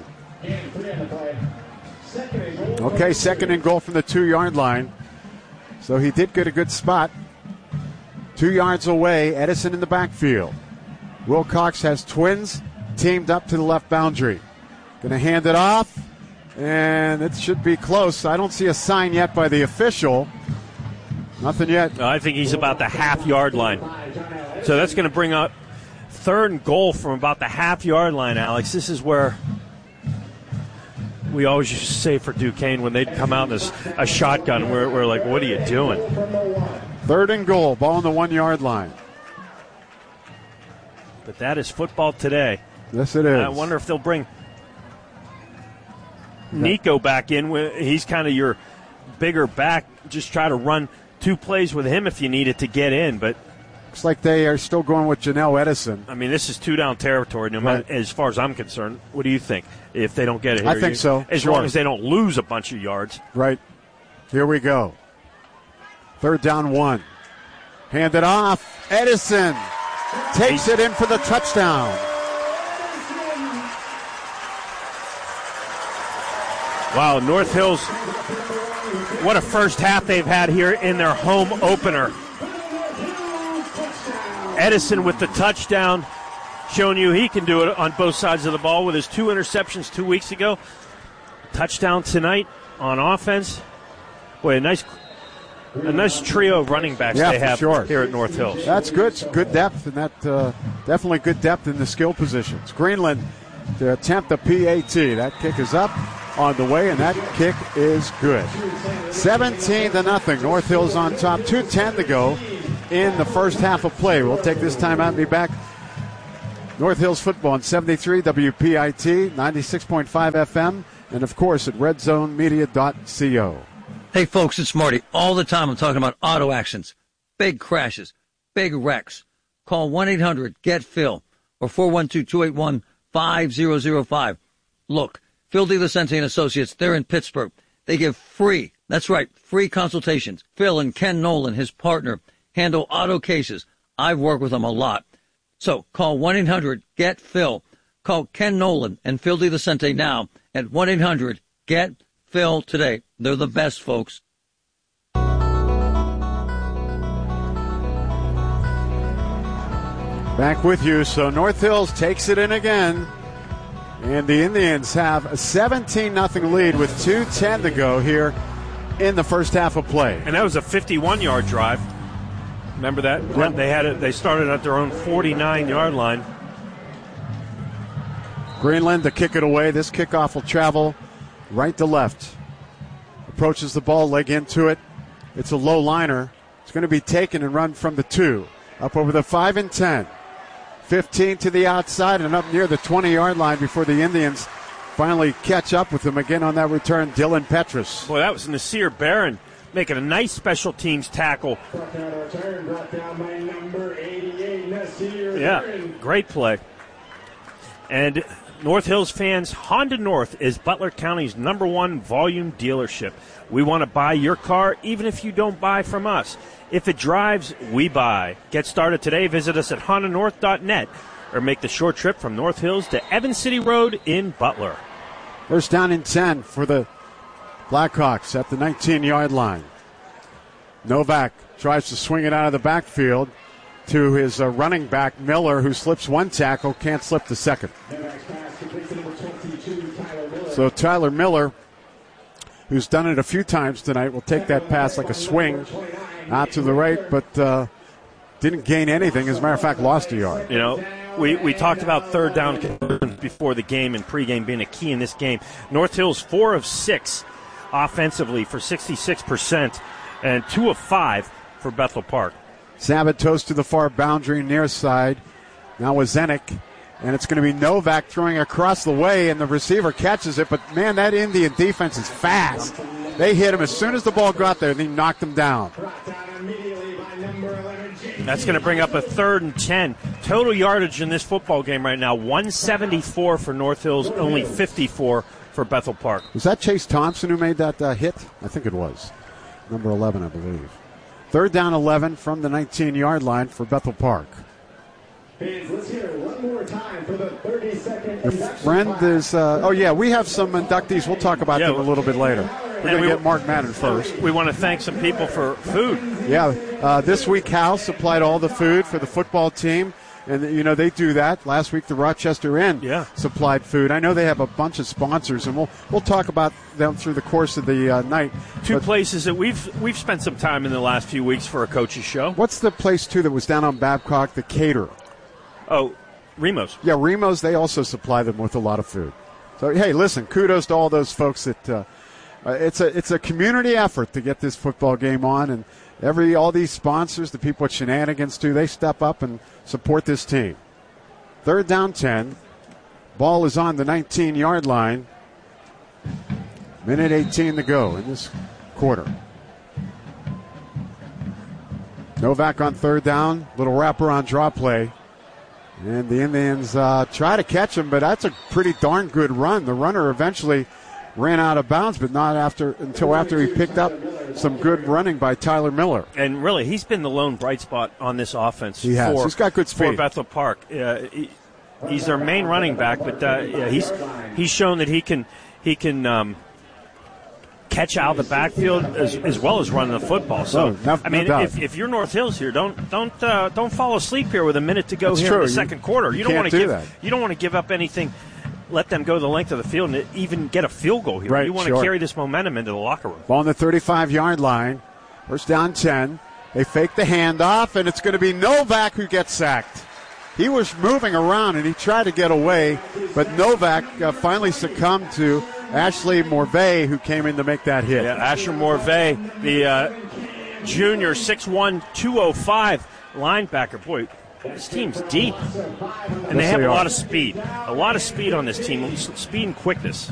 Okay, second and goal from the two-yard line. So he did get a good spot. Two yards away, Edison in the backfield. Wilcox has twins teamed up to the left boundary. Going to hand it off, and it should be close. I don't see a sign yet by the official. Nothing yet. I think he's about the half-yard line. So that's going to bring up third and goal from about the half-yard line, Alex. This is where we always used to say for Duquesne when they'd come out in a, a shotgun, we're, we're like, what are you doing? Third and goal, ball on the one-yard line. But that is football today. Yes, it is. I wonder if they'll bring Nico back in. He's kind of your bigger back. Just try to run two plays with him if you need it to get in, but looks like they are still going with Janelle Edison. I mean, this is two-down territory, no matter, right. As far as I'm concerned. What do you think if they don't get it here? I think you, so. As sure. long as they don't lose a bunch of yards. Right. Here we go. Third down one. Hand it off. Edison takes it in for the touchdown. Wow, North Hills, what a first half they've had here in their home opener. Edison with the touchdown, showing you he can do it on both sides of the ball with his two interceptions two weeks ago. Touchdown tonight on offense. Boy, a nice a nice trio of running backs yeah, they have sure. here at North Hills. That's good. Good depth, and that uh, definitely good depth in the skill positions. Greenland to attempt the P A T. That kick is up on the way, and that kick is good. seventeen to nothing. North Hills on top. two ten to go in the first half of play. We'll take this time out and be back. North Hills Football on seventy-three W P I T, ninety-six point five F M, and of course at red zone media dot co. Hey folks, it's Marty. All the time I'm talking about auto accidents, big crashes, big wrecks. Call one eight hundred get phil or four one two, two eight one, five zero zero five. Look, Phil DiLucente and Associates, they're in Pittsburgh. They give free, that's right, free consultations. Phil and Ken Nolan, his partner, handle auto cases. I've worked with them a lot. So call one eight hundred get phil. Call Ken Nolan and Phil DiLucente now at one eight hundred get phil today. They're the best, folks. Back with you. So North Hills takes it in again. And the Indians have a seventeen nothing lead with two ten to go here in the first half of play. And that was a fifty-one-yard drive. Remember that? Yep. They had it. They started at their own forty-nine-yard line. Greenland to kick it away. This kickoff will travel right to left. Approaches the ball, leg into it. It's a low liner. It's going to be taken and run from the two. Up over the five and ten. fifteen to the outside and up near the twenty-yard line before the Indians finally catch up with them again on that return. Dylan Petrus. Boy, that was Nasir Barron making a nice special teams tackle. Yeah, great play. And North Hills fans, Honda North is Butler County's number one volume dealership. We want to buy your car even if you don't buy from us. If it drives, we buy. Get started today. Visit us at honda north dot net or make the short trip from North Hills to Evans City Road in Butler. First down and ten for the Blackhawks at the nineteen-yard line. Novak tries to swing it out of the backfield to his uh, running back, Miller, who slips one tackle, can't slip the second. So Tyler Miller, who's done it a few times tonight, will take that pass like a swing out to the right, but uh, didn't gain anything. As a matter of fact, lost a yard. You know, we, we talked about third down conversions before the game and pregame being a key in this game. North Hills four of six offensively for sixty-six percent and two of five for Bethel Park. Sabatos to the far boundary near side. Now with Zenik. And it's going to be Novak throwing across the way, and the receiver catches it. But, man, that Indian defense is fast. They hit him as soon as the ball got there, and they knocked him down. That's going to bring up a third and ten. Total yardage in this football game right now, one seventy-four for North Hills, only fifty-four for Bethel Park. Was that Chase Thompson who made that uh, hit? I think it was. Number eleven, I believe. Third down eleven from the nineteen-yard line for Bethel Park. Let's hear it one more time for the thirty-second Your friend is, uh, oh, yeah, we have some inductees. We'll talk about yeah, them a little bit later. We're going to get Mark Madden first. We want to thank some people for food. Yeah, uh, this week Hal supplied all the food for the football team. And, you know, they do that. Last week, the Rochester Inn yeah. supplied food. I know they have a bunch of sponsors, and we'll we'll talk about them through the course of the uh, night. Two but places that we've we've spent some time in the last few weeks for a coach's show. What's the place, too, that was down on Babcock, the caterer? Oh, Remos. Yeah, Remos, they also supply them with a lot of food. So, hey, listen, kudos to all those folks that uh, uh, it's a it's a community effort to get this football game on, and every all these sponsors, the people at Shenanigans, too, they step up and support this team. Third down ten. Ball is on the nineteen-yard line. Minute eighteen to go in this quarter. Novak on third down. Little wraparound draw play. And the Indians uh, try to catch him, but that's a pretty darn good run. The runner eventually ran out of bounds, but not after until after he picked up some good running by Tyler Miller. And really, he's been the lone bright spot on this offense. He has. For, he's got good speed. For Bethel Park. Uh, he, he's their main running back, but uh, yeah, he's he's shown that he can he can um, catch out of the backfield as, as well as run the football. So, no, no, I mean, no if, if you're North Hills here, don't don't uh, don't fall asleep here with a minute to go That's here true. in the You, second quarter. You, you don't can't want to do give that. you don't want to give up anything. Let them go the length of the field and even get a field goal here. Right, you want sure. to carry this momentum into the locker room. Ball on the thirty-five-yard line. First down ten. They fake the handoff, and it's going to be Novak who gets sacked. He was moving around, and he tried to get away, but Novak uh, finally succumbed to Ashley Morvay, who came in to make that hit. Yeah, Asher Morvay, the uh, junior, six one, two oh five linebacker. Boy, this team's deep. And they have a lot of speed. A lot of speed on this team, speed and quickness.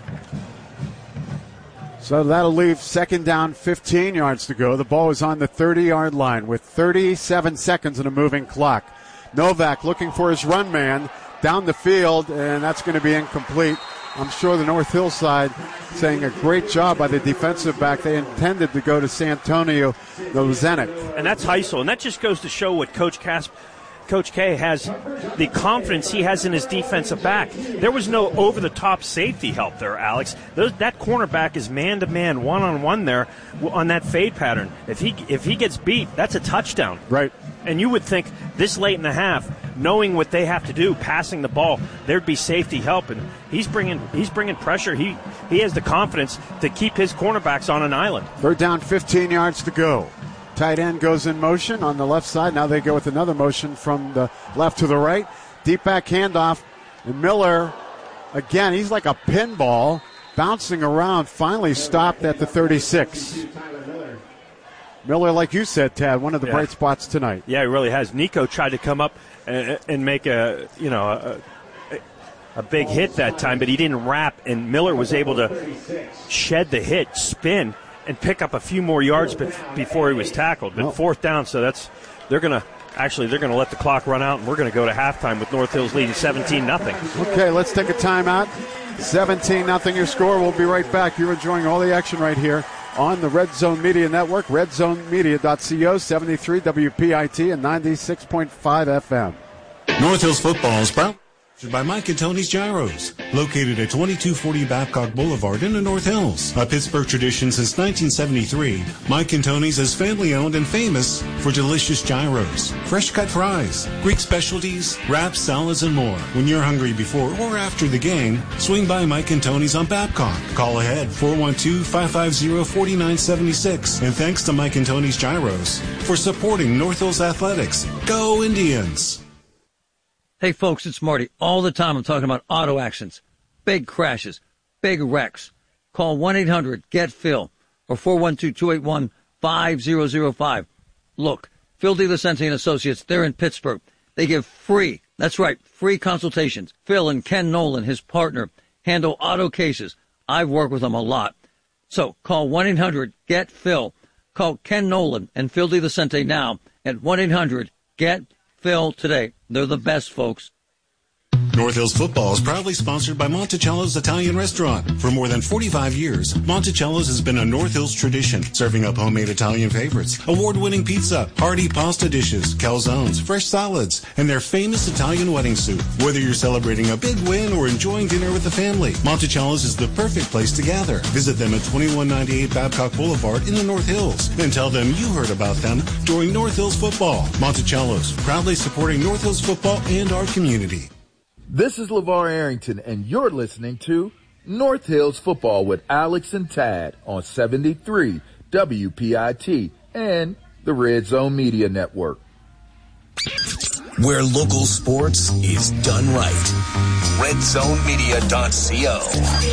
So that'll leave second down, fifteen yards to go. The ball is on the thirty-yard line with thirty-seven seconds in a moving clock. Novak looking for his run man down the field, and that's going to be incomplete. I'm sure the North Hill side saying a great job by the defensive back. They intended to go to Santonio Lozenic. And that's Heisel, and that just goes to show what Coach Casp, Coach K has, the confidence he has in his defensive back. There was no over-the-top safety help there, Alex. Those, that cornerback is man-to-man, one-on-one there on that fade pattern. If he if he gets beat, that's a touchdown. Right. And you would think this late in the half, knowing what they have to do, passing the ball, there'd be safety help, and he's bringing he's bringing pressure. He he has the confidence to keep his cornerbacks on an island. Third down, fifteen yards to go. Tight end goes in motion on the left side. Now they go with another motion from the left to the right. Deep back handoff. And Miller, again, he's like a pinball, bouncing around, finally stopped at the thirty-six. Miller, like you said, Tad, one of the yeah. bright spots tonight. Yeah, he really has. Nico tried to come up and, and make a, you know, a, a big hit that time, but he didn't wrap, and Miller was able to shed the hit, spin, and pick up a few more yards before he was tackled. But oh. fourth down, so that's they're going to actually they're going to let the clock run out, and we're going to go to halftime with North Hills leading seventeen nothing. Okay, let's take a timeout. seventeen nothing your score. We'll be right back. You're enjoying all the action right here on the Red Zone Media Network, red zone media dot co, seventy-three W P I T and ninety-six point five F M. North Hills football is proud by Mike and Tony's Gyros, located at twenty-two forty Babcock Boulevard in the North Hills. A Pittsburgh tradition since nineteen seventy-three, Mike and Tony's is family-owned and famous for delicious gyros, fresh-cut fries, Greek specialties, wraps, salads, and more. When you're hungry before or after the game, swing by Mike and Tony's on Babcock. Call ahead four one two, five five zero, four nine seven six. And thanks to Mike and Tony's Gyros for supporting North Hills Athletics. Go Indians! Hey, folks, it's Marty. All the time I'm talking about auto accidents, big crashes, big wrecks. Call one eight hundred get phil or four one two, two eight one, five zero zero five. Look, Phil DiLucente and Associates, they're in Pittsburgh. They give free, that's right, free consultations. Phil and Ken Nolan, his partner, handle auto cases. I've worked with them a lot. So call one eight hundred get phil. Call Ken Nolan and Phil DiLucente now at one eight hundred get phil today. They're the best, folks. North Hills football is proudly sponsored by Monticello's Italian Restaurant. For more than forty-five years, Monticello's has been a North Hills tradition, serving up homemade Italian favorites, award-winning pizza, hearty pasta dishes, calzones, fresh salads, and their famous Italian wedding soup. Whether you're celebrating a big win or enjoying dinner with the family, Monticello's is the perfect place to gather. Visit them at twenty-one ninety-eight Babcock Boulevard in the North Hills and tell them you heard about them during North Hills football. Monticello's, proudly supporting North Hills football and our community. This is LeVar Arrington, and you're listening to North Hills Football with Alex and Tad on seventy-three W P I T and the Red Zone Media Network. Where local sports is done right. red zone media dot co.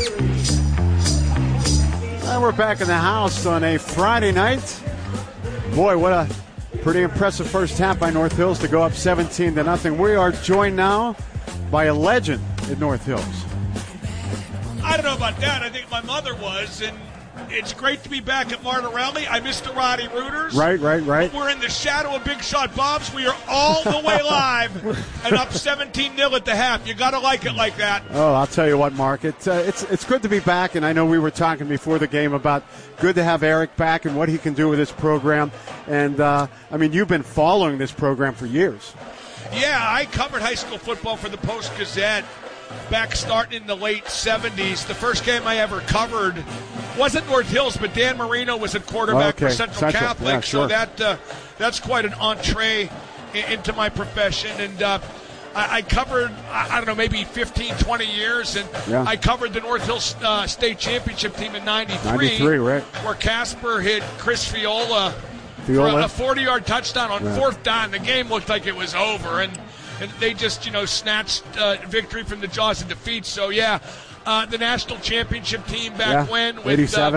And we're back in the house on a Friday night. Boy, what a pretty impressive first half by North Hills to go up seventeen to nothing. We are joined now by a legend in North Hills. I don't know about that. I think my mother was, and it's great to be back at Martirelli. I missed the Roddy Rooters. Right, right, right. But we're in the shadow of Big Shot Bob's. We are all the way live and up seventeen nil at the half. You got to like it like that. Oh, I'll tell you what, Mark. It's, uh, it's, it's good to be back, and I know we were talking before the game about good to have Eric back and what he can do with this program. And, uh, I mean, you've been following this program for years. Yeah, I covered high school football for the Post-Gazette back starting in the late seventies. The first game I ever covered wasn't North Hills, but Dan Marino was at quarterback okay. for Central, Central. Catholic. Yeah, sure. So that uh, that's quite an entree in, into my profession. And uh, I, I covered, I, I don't know, maybe fifteen, twenty years. And yeah. I covered the North Hills uh, State Championship team in ninety-three. ninety-three, right. Where Casper hit Chris Fiola Fiola. for a forty-yard touchdown on yeah. fourth down. The game looked like it was over, and, and they just, you know, snatched uh, victory from the jaws of defeat. So, yeah, uh, the national championship team back yeah. when with eighty-seven. Uh,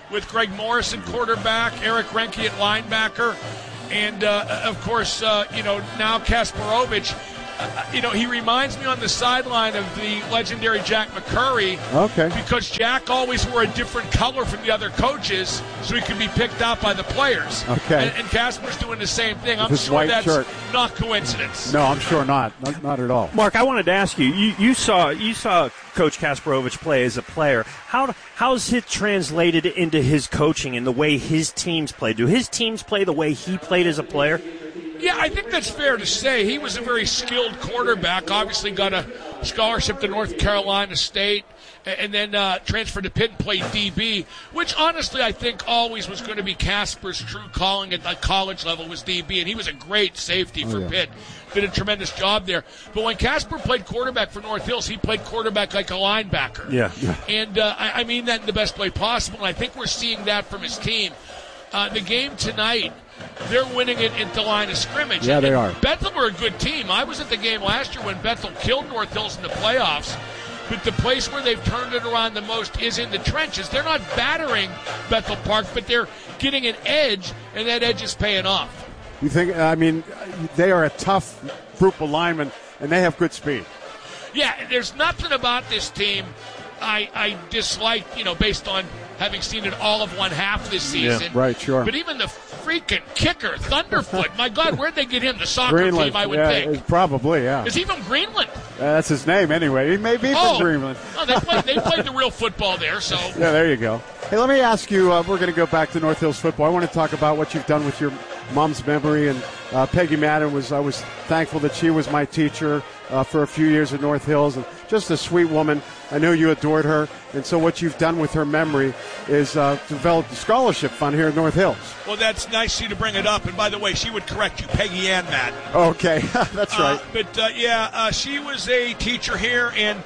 with Greg Morris at quarterback, Eric Renke at linebacker, and, uh, of course, uh, you know, now Kasparovich. Uh, you know, he reminds me on the sideline of the legendary Jack McCurry. Okay. Because Jack always wore a different color from the other coaches so he could be picked out by the players. Okay. And, and Kasper's doing the same thing. With I'm his sure white that's shirt. not coincidence. No, I'm sure not. not. Not at all. Mark, I wanted to ask you, you, you saw you saw Coach Kasparovich play as a player. How How's it translated into his coaching and the way his teams play? Do his teams play the way he played as a player? Yeah, I think that's fair to say. He was a very skilled quarterback. Obviously got a scholarship to North Carolina State and then uh, transferred to Pitt and played D B, which honestly I think always was going to be Kasper's true calling at the college level was D B, and he was a great safety for oh, yeah. Pitt. Did a tremendous job there. But when Kasper played quarterback for North Hills, he played quarterback like a linebacker. Yeah. yeah. And uh, I, I mean that in the best way possible, and I think we're seeing that from his team. Uh, the game tonight, they're winning it at the line of scrimmage. Yeah, and, they are. Bethel are a good team. I was at the game last year when Bethel killed North Hills in the playoffs. But the place where they've turned it around the most is in the trenches. They're not battering Bethel Park, but they're getting an edge, and that edge is paying off. You think, I mean, they are a tough group of linemen, and they have good speed. Yeah, there's nothing about this team I, I dislike, you know, based on having seen it all of one half this season. Yeah, right, sure. But even the freaking kicker, Thunderfoot, my God, where'd they get him? The soccer Greenland, team, I would yeah, think. Probably, yeah. Is he from Greenland? Uh, that's his name anyway. He may be oh, from Greenland. Oh, they played, they played the real football there, so. Yeah, there you go. Hey, let me ask you, uh, we're going to go back to North Hills football. I want to talk about what you've done with your mom's memory. And uh, Peggy Madden, was, I was thankful that she was my teacher uh, for a few years at North Hills. And just a sweet woman. I know you adored her. And so what you've done with her memory is uh, developed a scholarship fund here at North Hills. Well, that's nice of you to bring it up. And by the way, she would correct you, Peggy Ann Madden. Okay, that's right. Uh, but, uh, yeah, uh, she was a teacher here, and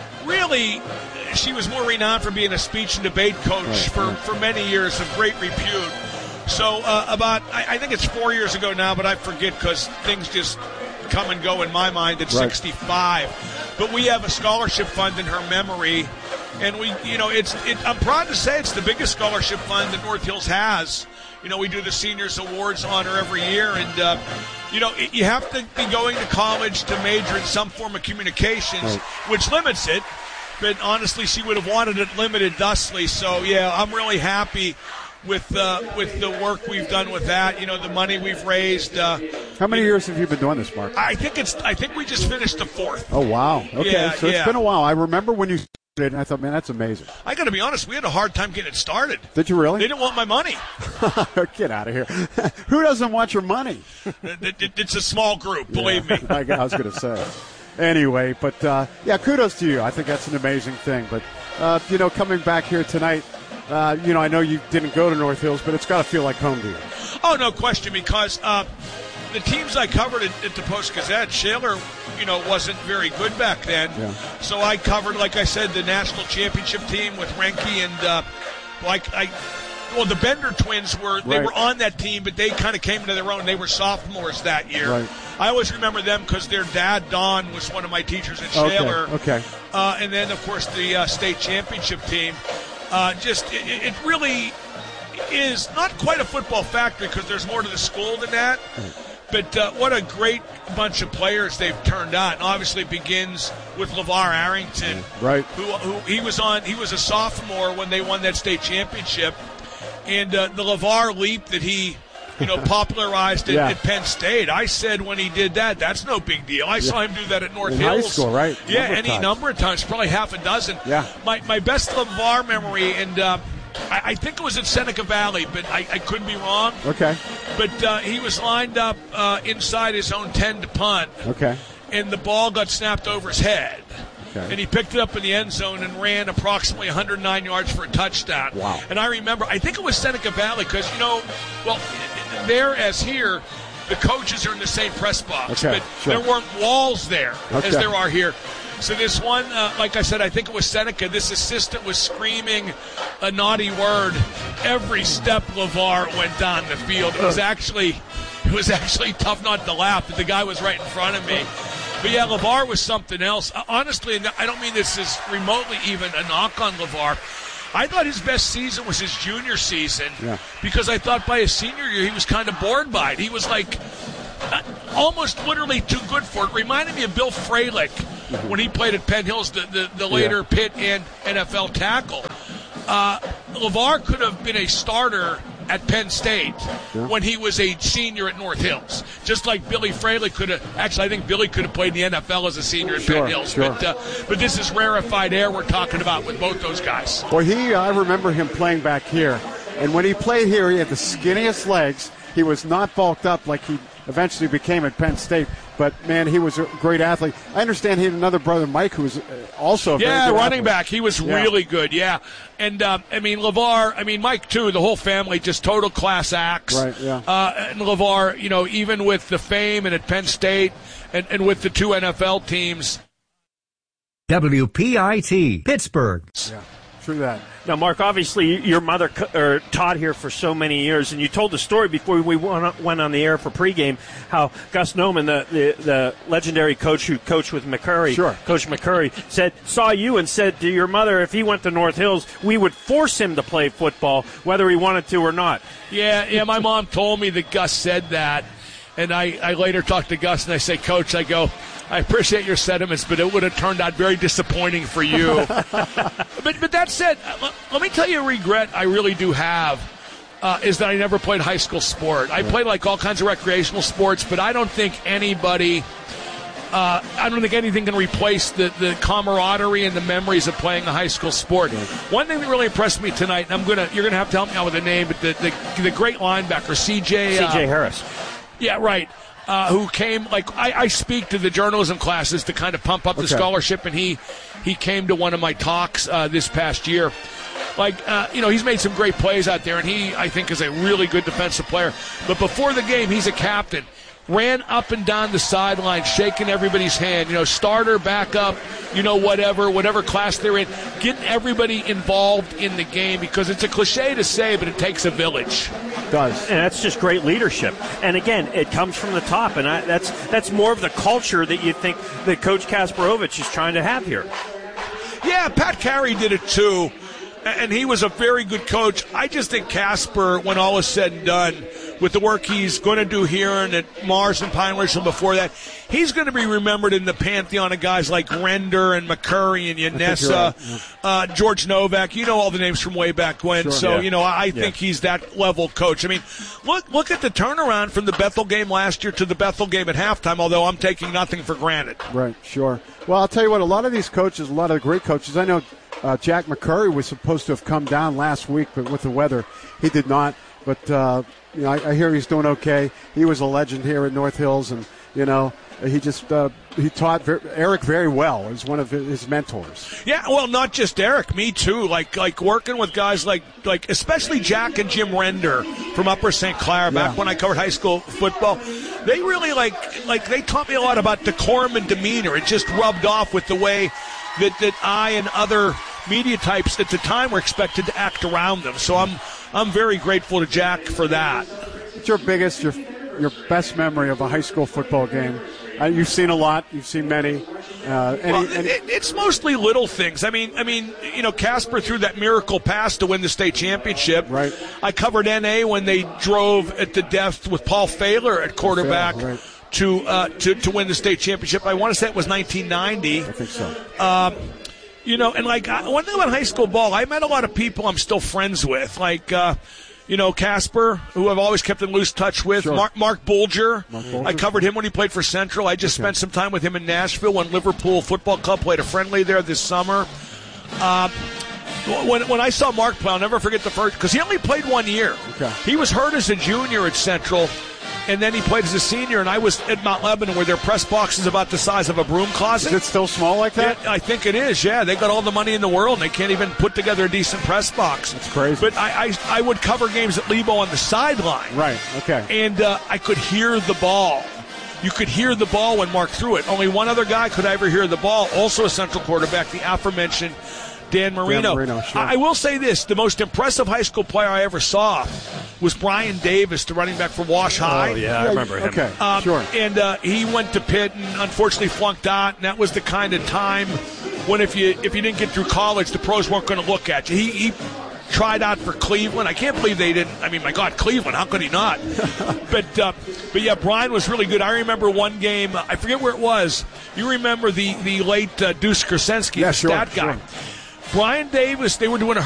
really she was more renowned for being a speech and debate coach right, for, right. for many years of great repute. So uh, about, I, I think it's four years ago now, but I forget because things just come and go in my mind at right. sixty-five. But we have a scholarship fund in her memory. And we, you know, it's. It, I'm proud to say it's the biggest scholarship fund that North Hills has. You know, we do the Seniors Awards honor every year, and uh, you know, it, you have to be going to college to major in some form of communications, right. which limits it. But honestly, she would have wanted it limited thusly. So yeah, I'm really happy with uh, with the work we've done with that. You know, the money we've raised. Uh, How many years have you been doing this, Mark? I think it's. I think we just finished the fourth. Oh wow. Okay, yeah, so yeah. it's been a while. I remember when you. And I thought, man, that's amazing. I got to be honest, we had a hard time getting it started. Did you really? They didn't want my money. Get out of here. Who doesn't want your money? It's a small group, believe yeah, me. I was going to say. Anyway, but, uh, yeah, kudos to you. I think that's an amazing thing. But, uh, you know, coming back here tonight, uh, you know, I know you didn't go to North Hills, but it's got to feel like home to you. Oh, no question, because uh, the teams I covered at, at the Post-Gazette, Shaler, you know, wasn't very good back then. Yeah. So I covered, like I said, the national championship team with Renke and, uh, like, I, well, the Bender twins were, they right. were on that team, but they kind of came into their own. They were sophomores that year. Right. I always remember them because their dad, Don, was one of my teachers at Shaler. Okay. okay. Uh, and then, of course, the uh, state championship team. Uh, just, it, it really is not quite a football factory because there's more to the school than that. Right. But uh, what a great bunch of players they've turned out. And obviously it begins with LeVar Arrington, right? Who, who he was on. He was a sophomore when they won that state championship, and uh, the LeVar leap that he, you know, popularized at, yeah. at Penn State. I said when he did that, that's no big deal. I yeah. saw him do that at North In Hills. high school, right? Yeah, number any times. number of times, probably half a dozen. Yeah. My my best LeVar memory, and uh, I, I think it was at Seneca Valley, but I, I could be wrong. Okay. But uh, he was lined up uh, inside his own ten to punt. Okay. And the ball got snapped over his head. Okay. And he picked it up in the end zone and ran approximately one hundred nine yards for a touchdown. Wow. And I remember, I think it was Seneca Valley because, you know, well, there as here, the coaches are in the same press box. Okay, but sure. there weren't walls there okay. as there are here. So this one, uh, like I said, I think it was Seneca, this assistant was screaming a naughty word every step LeVar went down the field. It was actually it was actually tough not to laugh, but the guy was right in front of me. But yeah, LeVar was something else. Uh, honestly, I don't mean this is remotely even a knock on LeVar. I thought his best season was his junior season yeah. because I thought by his senior year he was kind of bored by it. He was like uh, almost literally too good for it. Reminded me of Bill Fralick mm-hmm. when he played at Penn Hills, the, the, the later yeah. Pitt and N F L tackle. Uh, LeVar could have been a starter at Penn State yeah. when he was a senior at North Hills. Just like Billy Fraley could have, actually I think Billy could have played in the N F L as a senior at sure, Penn Hills. Sure. But, uh, but this is rarefied air we're talking about with both those guys. Well, he, I remember him playing back here. And when he played here, he had the skinniest legs. He was not bulked up like he eventually became at Penn State. But, man, he was a great athlete. I understand he had another brother, Mike, who was also a very yeah, good running athlete. back. He was yeah. really good, yeah. And, um, I mean, LeVar, I mean, Mike, too, the whole family, just total class acts. Right, yeah. Uh, and LeVar, you know, even with the fame and at Penn State and, and with the two N F L teams. W P I T, Pittsburgh. Yeah, true that. Now, Mark, obviously your mother or taught here for so many years, and you told the story before we went on the air for pregame how Gus Noman, the, the, the legendary coach who coached with McCurry, sure. Coach McCurry, said saw you and said to your mother, if he went to North Hills, we would force him to play football, whether he wanted to or not. Yeah, yeah. My mom told me that Gus said that, and I, I later talked to Gus and I say, Coach, I go, I appreciate your sentiments, but it would have turned out very disappointing for you. but but that said, let me tell you a regret I really do have uh, is that I never played high school sport. I played like all kinds of recreational sports, but I don't think anybody, uh, I don't think anything can replace the, the camaraderie and the memories of playing a high school sport. One thing that really impressed me tonight, and I'm gonna you're gonna have to help me out with the name, but the the, the great linebacker C J C J uh, Harris. Yeah, right. Uh, who came, like, I, I speak to the journalism classes to kind of pump up the okay. scholarship, and he, he came to one of my talks uh, this past year. Like, uh, you know, he's made some great plays out there, and he, I think, is a really good defensive player. But before the game, he's a captain. Ran up and down the sideline, shaking everybody's hand. You know, starter, backup, you know, whatever, whatever class they're in. Getting everybody involved in the game because it's a cliche to say, but it takes a village. It does. And that's just great leadership. And again, it comes from the top, and I, that's that's more of the culture that you think that Coach Kasparovich is trying to have here. Yeah, Pat Carey did it too, and he was a very good coach. I just think Casper, when all is said and done, with the work he's going to do here and at Mars and Pine Ridge and before that, he's going to be remembered in the pantheon of guys like Render and McCurry and Yanessa, right. uh, George Novak. You know all the names from way back when. Sure, so, yeah. you know, I yeah. think he's that level coach. I mean, look look at the turnaround from the Bethel game last year to the Bethel game at halftime, although I'm taking nothing for granted. Right, sure. Well, I'll tell you what, a lot of these coaches, a lot of the great coaches, I know uh, Jack McCurry was supposed to have come down last week, but with the weather, he did not. But, uh, you know, I, I hear he's doing okay. He was a legend here at North Hills, and, you know, he just uh, he taught very, Eric very well as one of his mentors. Yeah, well, not just Eric, me too. Like like working with guys like like especially Jack and Jim Render from Upper Saint Clair back yeah. when I covered high school football. They really like like they taught me a lot about decorum and demeanor. It just rubbed off with the way that that I and other media types at the time were expected to act around them. So I'm I'm very grateful to Jack for that. What's your biggest, your your best memory of a high school football game? Uh, you've seen a lot. You've seen many. Uh, any, well, any... It, it's mostly little things. I mean, I mean, you know, Casper threw that miracle pass to win the state championship. Right. I covered N A when they drove at the death with Paul Failer at quarterback Failer, right. to, uh, to to win the state championship. I want to say it was nineteen ninety. I think so. Um, you know, and like one thing about high school ball, I met a lot of people I'm still friends with, like. Uh, You know, Casper, who I've always kept in loose touch with. Sure. Mark, Mark Bulger. Mark Bulger. I covered him when he played for Central. I just okay. spent some time with him in Nashville when Liverpool Football Club played a friendly there this summer. Uh, when, when I saw Mark play, I'll never forget the first, because he only played one year. Okay. He was hurt as a junior at Central, and then he played as a senior, and I was at Mount Lebanon where their press box is about the size of a broom closet. Is it still small like that? Yeah, I think it is, yeah. They got all the money in the world, and they can't even put together a decent press box. That's crazy. But I, I, I would cover games at Lebo on the sideline. Right, okay. And uh, I could hear the ball. You could hear the ball when Mark threw it. Only one other guy could ever hear the ball, also a Central quarterback, the aforementioned Dan Marino. Dan Marino, sure. I will say this, the most impressive high school player I ever saw was Brian Davis, the running back for Wash High. Oh, yeah, I remember him. Okay, um, sure. And uh, he went to Pitt and unfortunately flunked out, and that was the kind of time when if you if you didn't get through college, the pros weren't going to look at you. He, he tried out for Cleveland. I can't believe they didn't. I mean, my God, Cleveland, how could he not? but, uh, but yeah, Brian was really good. I remember one game, I forget where it was. You remember the, the late uh, Deuce Krasinski, yeah, the sure, stat guy. Sure. Brian Davis, they were doing a